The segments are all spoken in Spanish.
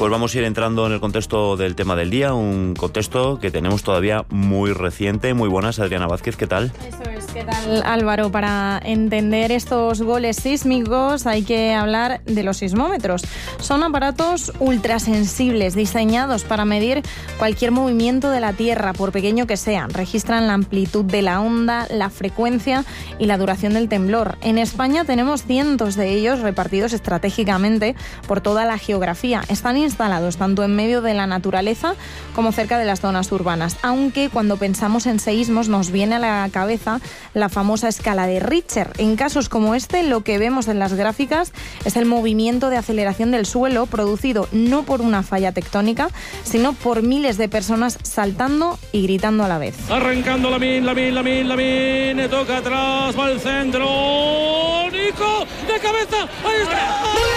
Pues vamos a ir entrando en el contexto del tema del día, un contexto que tenemos todavía muy reciente. Muy buenas, Adriana Vázquez, ¿qué tal? Eso es, ¿qué tal, Álvaro? Para entender estos goles sísmicos hay que hablar de los sismómetros. Son aparatos ultrasensibles diseñados para medir cualquier movimiento de la Tierra, por pequeño que sea. Registran la amplitud de la onda, la frecuencia y la duración del temblor. En España tenemos cientos de ellos repartidos estratégicamente por toda la geografía. Están instalados tanto en medio de la naturaleza como cerca de las zonas urbanas, aunque cuando pensamos en seísmos nos viene a la cabeza la famosa escala de Richter. En casos como este, lo que vemos en las gráficas es el movimiento de aceleración del suelo producido no por una falla tectónica, sino por miles de personas saltando y gritando a la vez. Arrancando Lamine, toca atrás, va al centro, Nico, de cabeza, ahí está.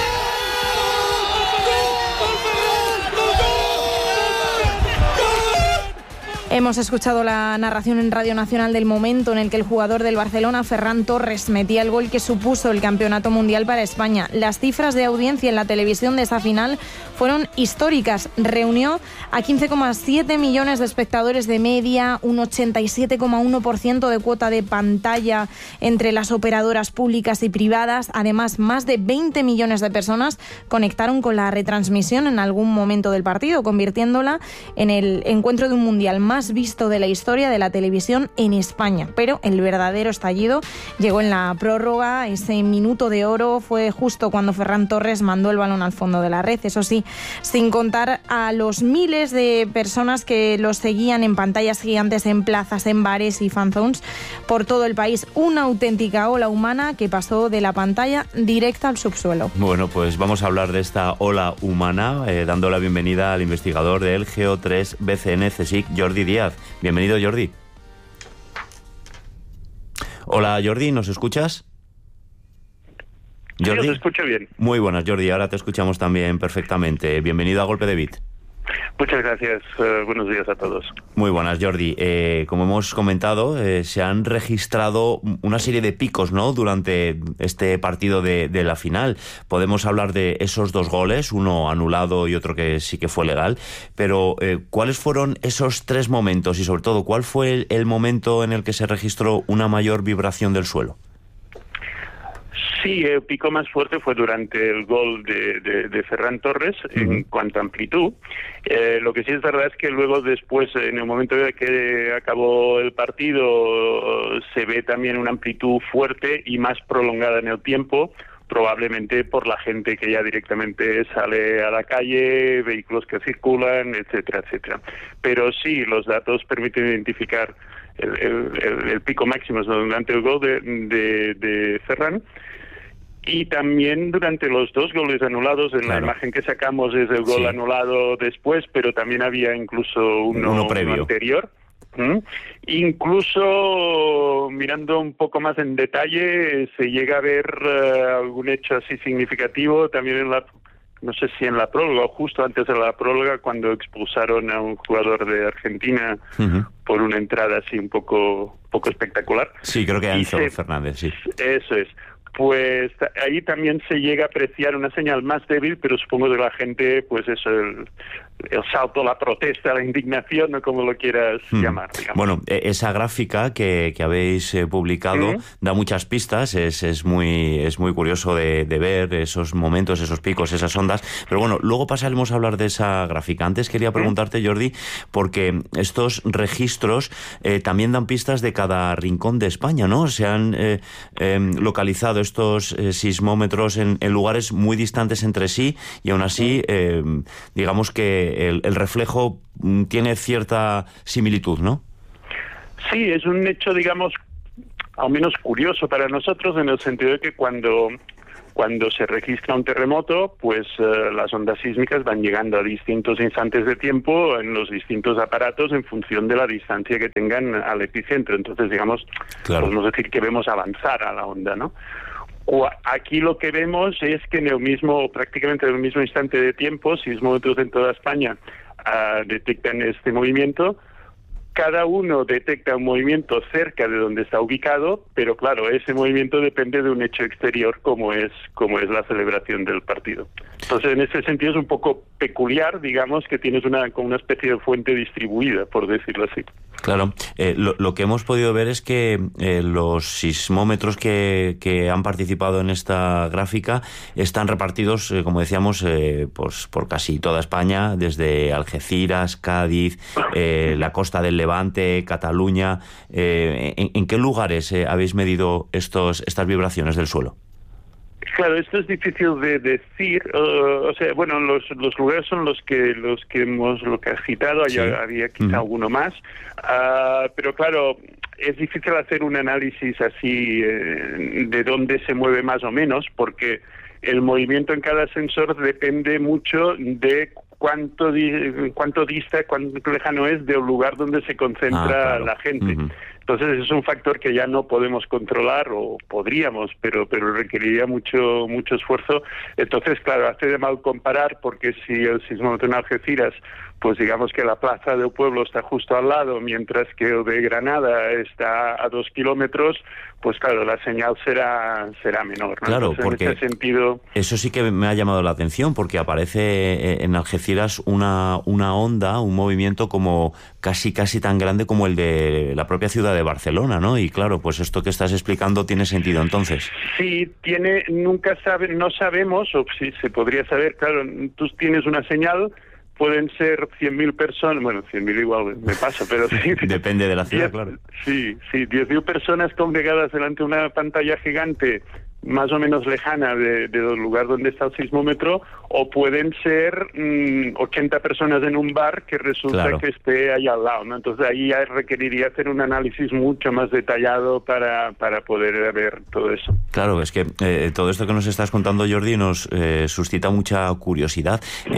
Hemos escuchado la narración en Radio Nacional del momento en el que el jugador del Barcelona, Ferran Torres, metía el gol que supuso el campeonato mundial para España. Las cifras de audiencia en la televisión de esa final fueron históricas. Reunió a 15,7 millones de espectadores de media, un 87,1% de cuota de pantalla entre las operadoras públicas y privadas. Además, más de 20 millones de personas conectaron con la retransmisión en algún momento del partido, convirtiéndola en el encuentro de un mundial más visto de la historia de la televisión en España. Pero el verdadero estallido llegó en la prórroga. Ese minuto de oro fue justo cuando Ferran Torres mandó el balón al fondo de la red. Eso sí, sin contar a los miles de personas que los seguían en pantallas gigantes, en plazas, en bares y fanzones por todo el país. Una auténtica ola humana que pasó de la pantalla directa al subsuelo. Bueno, pues vamos a hablar de esta ola humana, dando la bienvenida al investigador del GEO3 BCN CSIC, Jordi Díaz. Bienvenido, Jordi. Hola, Jordi, ¿nos escuchas? Jordi, sí, os escucho bien. Muy buenas, Jordi, ahora te escuchamos también perfectamente. Bienvenido a Golpe de Beat. Muchas gracias, buenos días a todos. Muy buenas, Jordi. Como hemos comentado, se han registrado una serie de picos, ¿no?, durante este partido de la final. Podemos hablar de esos dos goles, uno anulado y otro que sí que fue legal, pero ¿cuáles fueron esos tres momentos y sobre todo cuál fue el momento en el que se registró una mayor vibración del suelo? Sí, el pico más fuerte fue durante el gol de Ferran Torres en cuanto a amplitud. Lo que sí es verdad es que luego después, en el momento de que acabó el partido, se ve también una amplitud fuerte y más prolongada en el tiempo, probablemente por la gente que ya directamente sale a la calle, vehículos que circulan, etcétera, etcétera. Pero sí, los datos permiten identificar el pico máximo durante el gol de Ferran. Y también durante los dos goles anulados, en la imagen que sacamos es el gol anulado después, pero también había incluso uno previo, anterior. Incluso mirando un poco más en detalle, se llega a ver algún hecho así significativo también en la, no sé si en la próloga o justo antes de la próloga, cuando expulsaron a un jugador de Argentina por una entrada así un poco espectacular. Sí, creo que Enzo Fernández, sí. Eso es. Pues ahí también se llega a apreciar una señal más débil, pero supongo que la gente, pues eso, el salto, la protesta, la indignación, o como lo quieras llamar, digamos. Bueno, esa gráfica que habéis publicado da muchas pistas, es muy curioso de ver esos momentos, esos picos, esas ondas, pero bueno, luego pasaremos a hablar de esa gráfica. Antes quería preguntarte, Jordi, porque estos registros también dan pistas de cada rincón de España, ¿no? Se han localizado estos sismómetros en lugares muy distantes entre sí y aún así, digamos que el reflejo tiene cierta similitud, ¿no? Sí, es un hecho, digamos, al menos curioso para nosotros, en el sentido de que cuando se registra un terremoto, pues las ondas sísmicas van llegando a distintos instantes de tiempo en los distintos aparatos en función de la distancia que tengan al epicentro. Entonces, digamos, podemos decir que vemos avanzar a la onda, ¿no? Aquí lo que vemos es que prácticamente en el mismo instante de tiempo, sismómetros en toda España detectan este movimiento, cada uno detecta un movimiento cerca de donde está ubicado, pero claro, ese movimiento depende de un hecho exterior como es la celebración del partido. Entonces, en ese sentido es un poco peculiar, digamos, que tienes como una especie de fuente distribuida, por decirlo así. Claro, lo que hemos podido ver es que los sismómetros que han participado en esta gráfica están repartidos, como decíamos, pues por casi toda España, desde Algeciras, Cádiz, la costa del Levante, Cataluña. ¿En qué lugares habéis medido estas vibraciones del suelo? Claro, esto es difícil de decir. Bueno, los lugares son los que has citado. Sí. Había quizá alguno más, pero claro, es difícil hacer un análisis así de dónde se mueve más o menos, porque el movimiento en cada sensor depende mucho de cuánto dista, cuánto lejano es del lugar donde se concentra la gente. Entonces es un factor que ya no podemos controlar, o podríamos, pero requeriría mucho esfuerzo. Entonces, claro, hace de mal comparar, porque si el sismómetro en Algeciras, pues digamos que la plaza del pueblo está justo al lado, mientras que el de Granada está a 2 kilómetros, pues claro, la señal será menor, ¿no? Claro, entonces, porque en ese sentido... eso sí que me ha llamado la atención, porque aparece en Algeciras una onda, un movimiento como casi tan grande como el de la propia ciudad de Barcelona, ¿no? Y claro, pues esto que estás explicando tiene sentido entonces. Sí, no sabemos, o si se podría saber, claro, tú tienes una señal, pueden ser 100.000 personas, bueno, 100.000 igual me pasa, pero sí. Depende de la ciudad, claro. Sí, 10.000 personas congregadas delante de una pantalla gigante más o menos lejana del lugar donde está el sismómetro, o pueden ser 80 personas en un bar que resulta que esté ahí al lado, ¿no? Entonces ahí ya requeriría hacer un análisis mucho más detallado para poder ver todo eso. Claro, es que todo esto que nos estás contando, Jordi, nos suscita mucha curiosidad.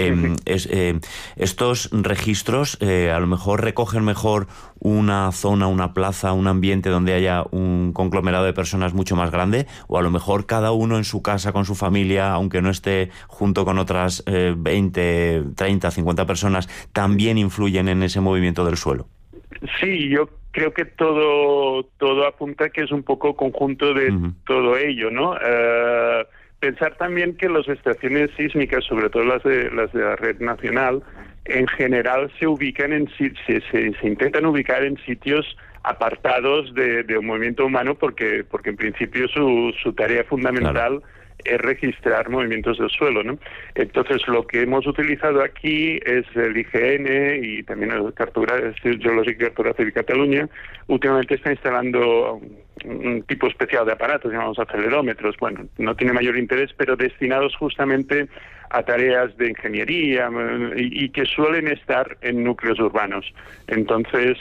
Estos registros a lo mejor recogen mejor una zona, una plaza, un ambiente donde haya un conglomerado de personas mucho más grande, o a lo mejor cada uno en su casa con su familia, aunque no esté junto con otras 20, 30, 50 personas, también influyen en ese movimiento del suelo. Sí, yo creo que todo apunta que es un poco conjunto de todo ello, ¿no? Pensar también que las estaciones sísmicas, sobre todo las de la red nacional, en general se ubican se intentan ubicar en sitios apartados de un movimiento humano, porque en principio su tarea fundamental es registrar movimientos del suelo, ¿no? Entonces, lo que hemos utilizado aquí es el IGN y también el Institut Geològic i Cartogràfic de Cataluña. Últimamente está instalando un tipo especial de aparatos, llamamos acelerómetros. Bueno, no tiene mayor interés, pero destinados justamente a tareas de ingeniería y que suelen estar en núcleos urbanos. Entonces,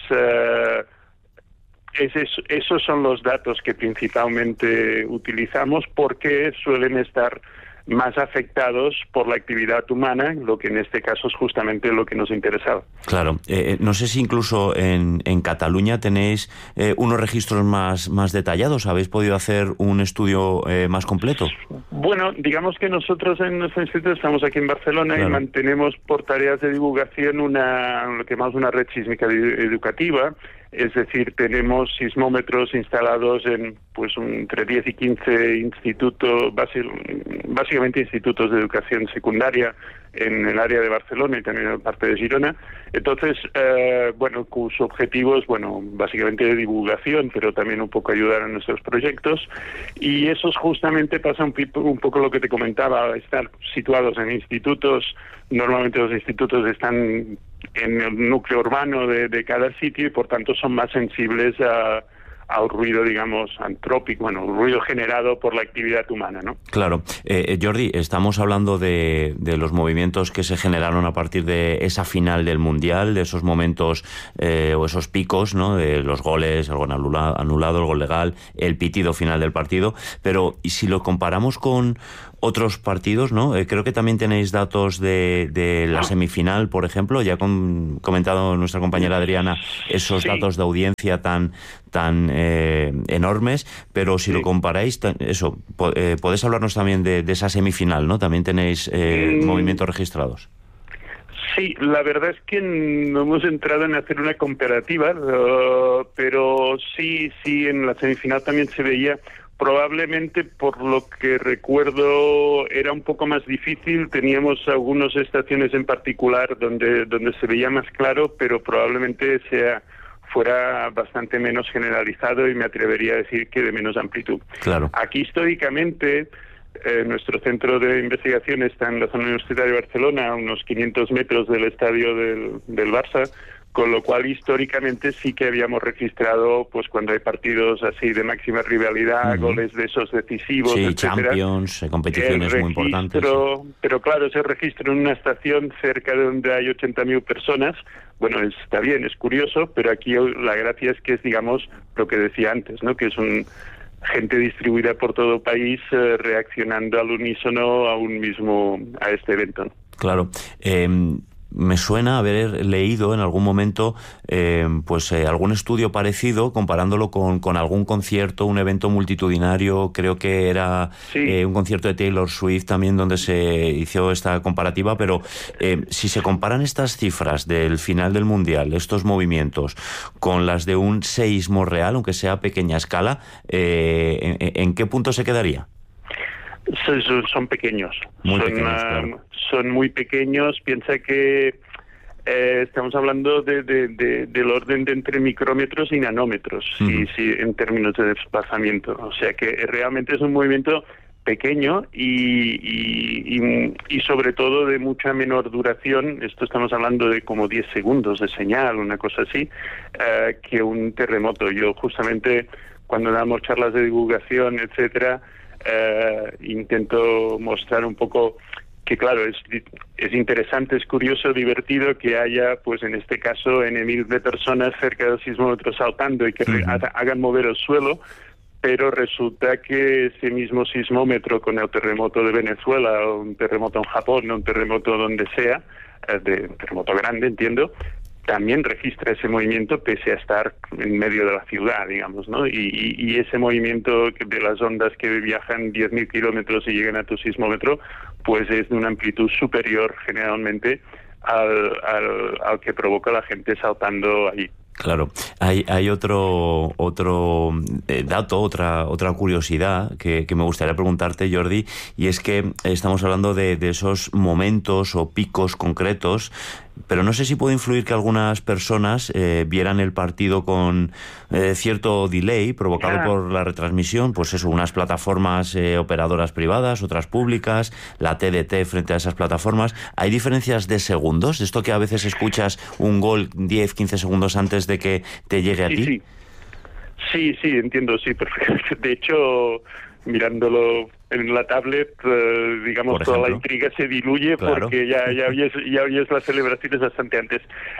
esos son los datos que principalmente utilizamos, porque suelen estar más afectados por la actividad humana, lo que en este caso es justamente lo que nos interesaba. Claro. No sé si incluso en Cataluña tenéis unos registros más detallados. ¿Habéis podido hacer un estudio más completo? Bueno, digamos que nosotros en nuestro instituto estamos aquí en Barcelona y mantenemos por tareas de divulgación lo que llamamos una red sísmica educativa. Es decir, tenemos sismómetros instalados en entre 10 y 15 institutos, básicamente institutos de educación secundaria en el área de Barcelona y también en parte de Girona. Entonces, cuyo objetivo es, básicamente de divulgación, pero también un poco ayudar a nuestros proyectos. Y esos justamente pasa un poco lo que te comentaba, estar situados en institutos. Normalmente los institutos están en el núcleo urbano de cada sitio y por tanto son más sensibles al ruido, digamos, antrópico, ruido generado por la actividad humana, ¿no? Claro. Jordi, estamos hablando de los movimientos que se generaron a partir de esa final del Mundial, de esos momentos o esos picos, ¿no? De los goles, el gol anulado, el gol legal, el pitido final del partido. Pero ¿y si lo comparamos con otros partidos, ¿no? Creo que también tenéis datos de la semifinal, por ejemplo. Ya ha comentado nuestra compañera Adriana esos datos de audiencia tan enormes, pero si lo comparáis, podéis hablarnos también de esa semifinal, ¿no? También tenéis movimientos registrados. Sí, la verdad es que no hemos entrado en hacer una comparativa, pero sí, en la semifinal también se veía. Probablemente, por lo que recuerdo, era un poco más difícil. Teníamos algunas estaciones en particular donde se veía más claro, pero probablemente fuera bastante menos generalizado y me atrevería a decir que de menos amplitud. Claro. Aquí, históricamente, nuestro centro de investigación está en la zona universitaria de Barcelona, a unos 500 metros del estadio del Barça, con lo cual históricamente sí que habíamos registrado, pues cuando hay partidos así de máxima rivalidad, goles de esos decisivos, sí, etcétera, Champions, competiciones muy importantes. Sí. Pero claro, ese registro en una estación cerca de donde hay 80.000 personas, bueno, está bien, es curioso, pero aquí la gracia es que es, digamos, lo que decía antes, ¿no? Que es gente distribuida por todo el país reaccionando al unísono a este evento. Claro. Me suena haber leído en algún momento algún estudio parecido comparándolo con algún concierto, un evento multitudinario. Creo que era un concierto de Taylor Swift también donde se hizo esta comparativa, pero si se comparan estas cifras del final del Mundial, estos movimientos, con las de un seísmo real, aunque sea a pequeña escala, ¿en qué punto se quedaría? Son pequeños. Muy pequeños, claro. Son muy pequeños. Piensa que estamos hablando del orden de entre micrómetros y nanómetros, en términos de desplazamiento. O sea que realmente es un movimiento pequeño y sobre todo de mucha menor duración. Esto estamos hablando de como 10 segundos de señal, una cosa así, que un terremoto. Yo justamente cuando damos charlas de divulgación, etcétera, intento mostrar un poco que, claro, es interesante, es curioso, divertido que haya, pues en este caso, N.000 de personas cerca del sismómetro saltando y que hagan mover el suelo, pero resulta que ese mismo sismómetro con el terremoto de Venezuela o un terremoto en Japón o un terremoto donde sea, un terremoto grande, entiendo, también registra ese movimiento pese a estar en medio de la ciudad, digamos, ¿no? Y ese movimiento de las ondas que viajan 10.000 kilómetros y llegan a tu sismómetro, pues es de una amplitud superior generalmente al que provoca la gente saltando ahí. Claro, hay otro dato, otra curiosidad que me gustaría preguntarte, Jordi, y es que estamos hablando de esos momentos o picos concretos, pero no sé si puede influir que algunas personas vieran el partido con cierto delay provocado por la retransmisión, pues eso, unas plataformas operadoras privadas, otras públicas, la TDT frente a esas plataformas. ¿Hay diferencias de segundos? ¿Esto que a veces escuchas un gol 10, 15 segundos antes de que te llegue a ti? Sí, entiendo, sí, perfecto. De hecho, mirándolo en la tablet, digamos, toda la intriga se diluye, claro, porque ya oyes las celebraciones bastante antes.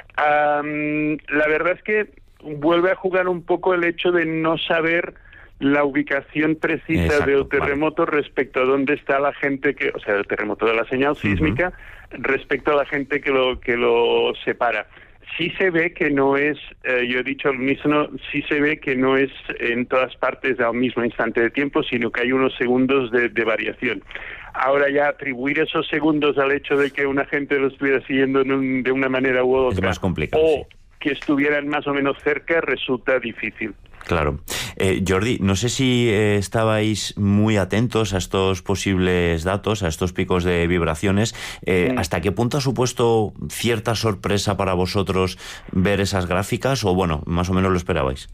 La verdad es que vuelve a jugar un poco el hecho de no saber la ubicación precisa del terremoto respecto a dónde está la gente o sea, el terremoto de la señal sísmica, respecto a la gente que lo separa. Sí se ve que no es, yo he dicho al unísono, sí se ve que no es en todas partes al mismo instante de tiempo, sino que hay unos segundos de variación. Ahora ya atribuir esos segundos al hecho de que una gente lo estuviera siguiendo de una manera u otra, es más complicado, o que estuvieran más o menos cerca, resulta difícil. Claro. Jordi, no sé si estabais muy atentos a estos posibles datos, a estos picos de vibraciones. ¿Hasta qué punto ha supuesto cierta sorpresa para vosotros ver esas gráficas o, bueno, más o menos lo esperabais?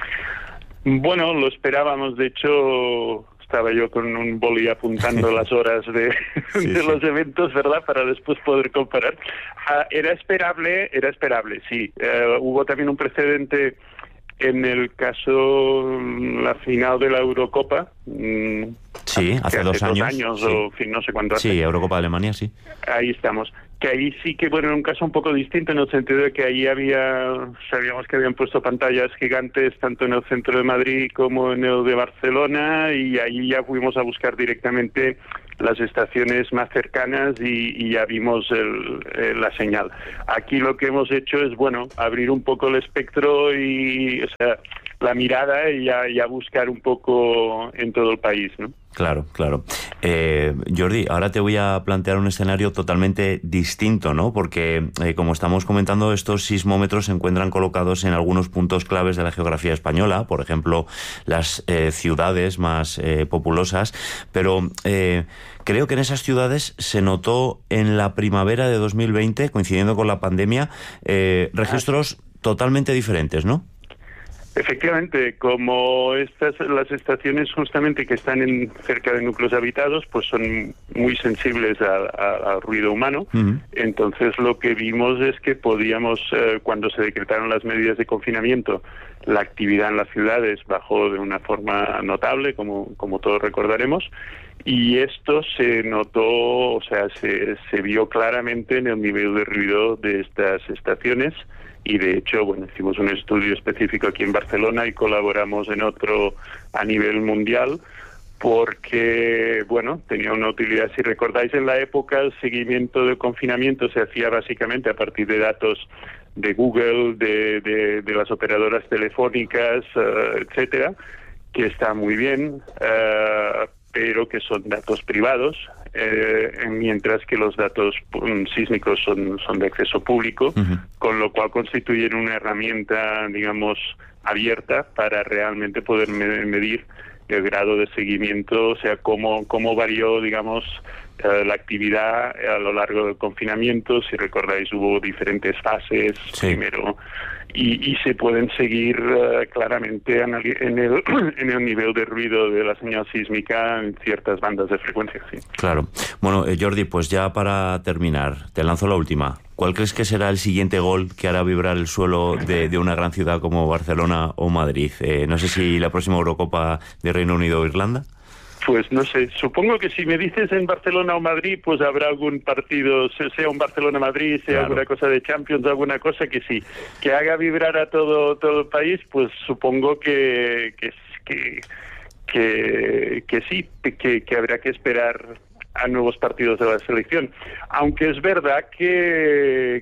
Bueno, lo esperábamos. De hecho, estaba yo con un boli apuntando las horas de los eventos, ¿verdad?, para después poder comparar. Era esperable, sí. Hubo también un precedente en el caso, la final de la Eurocopa. Sí, hace 2 años. Sí. O no sé cuánto hace. Sí, Eurocopa de Alemania, sí. Ahí estamos. Que ahí sí que, bueno, en un caso un poco distinto, en el sentido de que ahí sabíamos que habían puesto pantallas gigantes tanto en el centro de Madrid como en el de Barcelona, y ahí ya fuimos a buscar directamente las estaciones más cercanas y ya vimos la señal. Aquí lo que hemos hecho es, bueno, abrir un poco el espectro y, o sea, la mirada y ya buscar un poco en todo el país, ¿no? Claro. Jordi, ahora te voy a plantear un escenario totalmente distinto, ¿no? Porque, como estamos comentando, estos sismómetros se encuentran colocados en algunos puntos claves de la geografía española, por ejemplo, las ciudades más populosas, pero creo que en esas ciudades se notó en la primavera de 2020, coincidiendo con la pandemia, registros totalmente diferentes, ¿no? Efectivamente, como las estaciones justamente que están cerca de núcleos habitados, pues son muy sensibles al ruido humano. Uh-huh. Entonces lo que vimos es que podíamos, cuando se decretaron las medidas de confinamiento, la actividad en las ciudades bajó de una forma notable, como todos recordaremos, y esto se notó, o sea, se vio claramente en el nivel de ruido de estas estaciones. Y de hecho, hicimos un estudio específico aquí en Barcelona y colaboramos en otro a nivel mundial porque, tenía una utilidad. Si recordáis, en la época el seguimiento del confinamiento se hacía básicamente a partir de datos de Google, de las operadoras telefónicas, etcétera, que está muy bien, pero que son datos privados, mientras que los datos sísmicos son de acceso público, uh-huh. Con lo cual constituyen una herramienta, digamos, abierta para realmente poder medir el grado de seguimiento, o sea, cómo varió, digamos, la actividad a lo largo del confinamiento. Si recordáis, hubo diferentes fases, sí. Primero, y se pueden seguir claramente en el nivel de ruido de la señal sísmica en ciertas bandas de frecuencia, sí. Claro. Bueno, Jordi, pues ya para terminar, te lanzo la última. ¿Cuál crees que será el siguiente gol que hará vibrar el suelo de una gran ciudad como Barcelona o Madrid? No sé si la próxima Eurocopa de Reino Unido o Irlanda. Pues no sé, supongo que si me dices en Barcelona o Madrid, pues habrá algún partido, sea un Barcelona-Madrid, sea alguna cosa de Champions, alguna cosa que sí, que haga vibrar a todo el país, pues supongo que sí, que habrá que esperar a nuevos partidos de la selección. Aunque es verdad que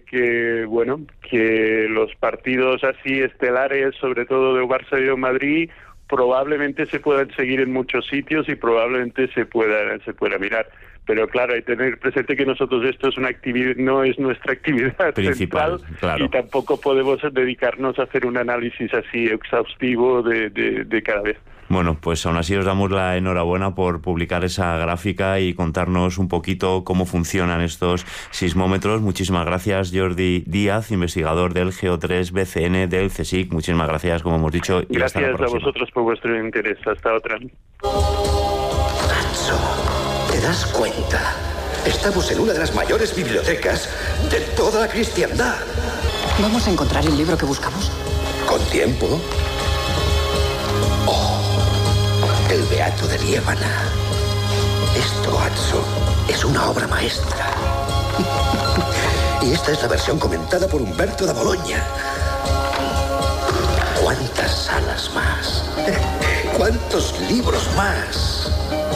los partidos así estelares, sobre todo de Barça y de Madrid, probablemente se puedan seguir en muchos sitios y probablemente se pueda mirar. Pero claro, hay que tener presente que nosotros esto es una actividad, no es nuestra actividad principal, central, claro. Y tampoco podemos dedicarnos a hacer un análisis así exhaustivo de cada vez. Bueno, pues aún así os damos la enhorabuena por publicar esa gráfica y contarnos un poquito cómo funcionan estos sismómetros. Muchísimas gracias, Jordi Díaz, investigador del GEO3 BCN del CSIC. Muchísimas gracias, como hemos dicho. Y gracias hasta la próxima. A vosotros por vuestro interés. Hasta otra. Nacho, ¿te das cuenta? Estamos en una de las mayores bibliotecas de toda la cristiandad. ¿Vamos a encontrar el libro que buscamos? Con tiempo. El Beato de Liébana. Esto, Atso, es una obra maestra. Y esta es la versión comentada por Humberto da Bologna. ¿Cuántas salas más? ¿Cuántos libros más?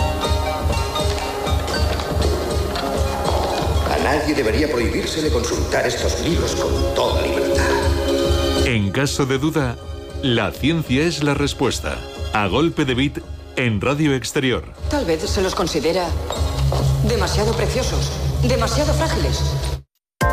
A nadie debería prohibírsele consultar estos libros con toda libertad. En caso de duda, la ciencia es la respuesta. A golpe de bit en Radio Exterior. Tal vez se los considera demasiado preciosos, demasiado frágiles.